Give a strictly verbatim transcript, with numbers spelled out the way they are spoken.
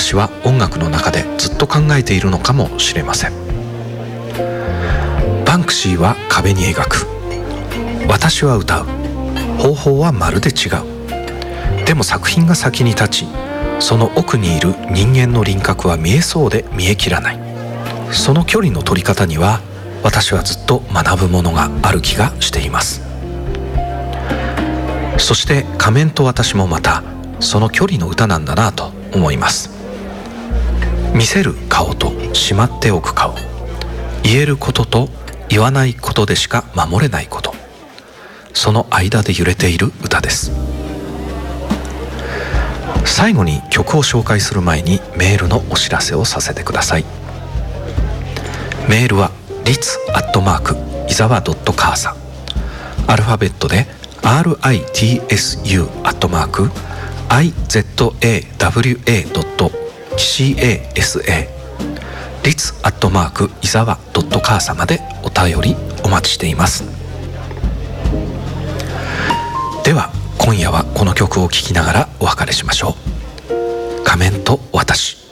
私は音楽の中でずっと考えているのかもしれません。バンクシーは壁に描く、私は歌う。方法はまるで違う。でも作品が先に立ち、その奥にいる人間の輪郭は見えそうで見えきらない。その距離の取り方には私はずっと学ぶものがある気がしています。そして仮面と私もまたその距離の歌なんだなと思います。見せる顔としまっておく顔、言えることと言わないことでしか守れないこと、その間で揺れている歌です。最後に曲を紹介する前にメールのお知らせをさせてください。メールはリツアットマーク伊沢ドットカーサ、アルファベットで アールアイティーエスユー アットマーク アイゼットエーダブリューエー ドット シーエーエスエー リツアットマーク伊沢ドットカーサまでお便りお待ちしています。では今夜はこの曲を聴きながらお別れしましょう。仮面と私。